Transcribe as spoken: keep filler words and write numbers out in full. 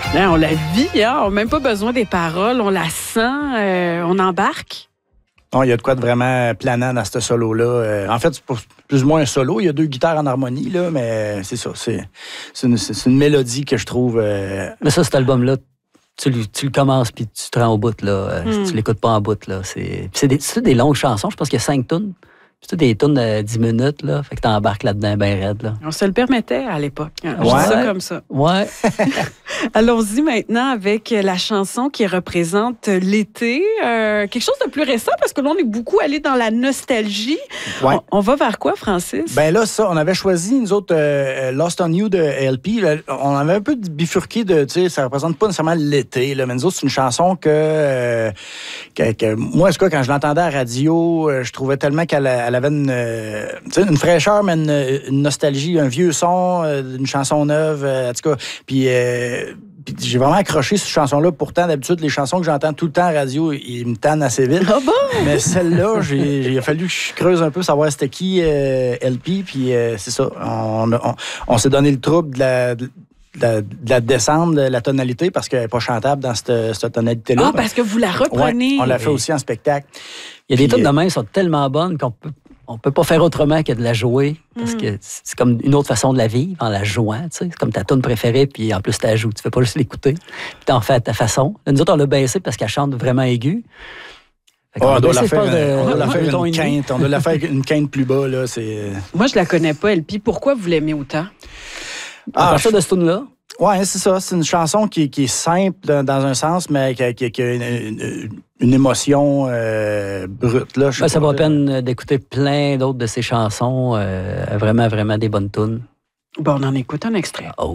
Là, on la vit, hein? On n'a même pas besoin des paroles, on la sent, euh, on embarque. Non, il y a de quoi de vraiment planant dans ce solo-là. Euh, en fait, c'est plus ou moins un solo. Il y a deux guitares en harmonie, là, mais c'est ça. C'est, c'est, une, c'est une mélodie que je trouve... Euh... Mais ça, cet album-là, tu, tu le commences puis tu te rends au bout. Là. Mm. Si tu l'écoutes pas en bout, là, c'est, c'est, des, c'est des longues chansons. Je pense qu'il y a cinq tunes. C'est des tunes de dix minutes, là. Fait que t'embarques là-dedans bien raide, là. On se le permettait à l'époque. Hein. Je Ouais. dis ça comme ça. Ouais. Allons-y maintenant avec la chanson qui représente l'été. Euh, quelque chose de plus récent, parce que là, on est beaucoup allé dans la nostalgie. Ouais. On, on va vers quoi, Francis? Ben là, ça, on avait choisi, nous autres, euh, Lost on You de L P. Là, on avait un peu bifurqué de, tu sais, ça représente pas nécessairement l'été, là, mais nous autres, c'est une chanson que, euh, que, que moi, en tout cas, quand je l'entendais à la radio, euh, je trouvais tellement qu'elle elle avait une, euh, une fraîcheur, mais une, une nostalgie, un vieux son, euh, une chanson neuve, euh, en tout cas. Puis, euh, puis j'ai vraiment accroché cette chanson-là. Pourtant, d'habitude, les chansons que j'entends tout le temps à la radio, ils me tannent assez vite. Ah bon? Mais celle-là, j'ai, j'ai, il a fallu que je creuse un peu, savoir c'était qui euh, L P. Puis euh, c'est ça, on, on, on s'est donné le trouble de la... De la, de la descendre, de la tonalité, parce qu'elle n'est pas chantable dans cette, cette tonalité-là. Ah, parce que vous la reprenez. Ouais, on l'a fait aussi en spectacle. Il y a des Puis, tunes de main qui sont tellement bonnes qu'on peut, on peut pas faire autrement que de la jouer. Parce Mm. que c'est comme une autre façon de la vivre, en la jouant. Tu sais. C'est comme ta tune préférée, puis en plus, tu la joues. Tu fais pas juste l'écouter. Puis t'en fais à ta façon. Là, nous autres, on l'a baissé parce qu'elle chante vraiment aiguë. Oh, on doit la faire, de, on doit la faire ton une quinte. On doit la faire une quinte plus bas. Là, c'est... Moi, je la connais pas, L P. Pourquoi vous l'aimez autant? À Ah, partir de ce tune-là, ouais, c'est ça. C'est une chanson qui, qui est simple dans, dans un sens, mais qui, qui, qui a une, une, une émotion euh, brute. Là, je sais ben, ça pas, vaut là. la peine d'écouter plein d'autres de ses chansons. Euh, vraiment, vraiment des bonnes tunes. Bon, on en écoute un extrait. Oh.